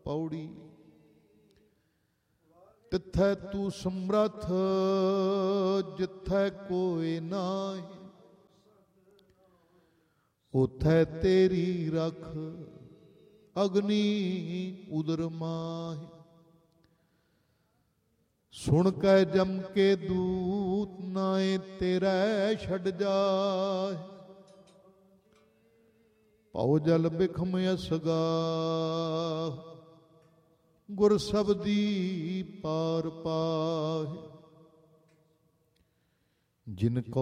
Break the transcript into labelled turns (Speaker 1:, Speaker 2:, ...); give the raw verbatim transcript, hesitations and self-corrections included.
Speaker 1: ਪੌੜੀ। ਤਿੱਥੈ ਤੂੰ ਸਮਰੱਥ ਜਿੱਥੈ ਕੋਇ ਨਾਹੀ, ਉਥੈ ਤੇਰੀ ਰਖ ਅਗਨੀ ਉਦਰ ਮਾਹੀ। ਸੁਣ ਕੈ ਜਮ ਕੇ ਦੂਤ ਨਾਏ ਤੇਰੈ ਛੱਡ ਜਾਏ, ਭਉ ਜਲ ਬਿਖਮ ਅਸਗਾਹ ਗੁਰ ਸਬਦੀ ਪਾਰ ਪਾਹੇ। ਜਿਨ ਕੋ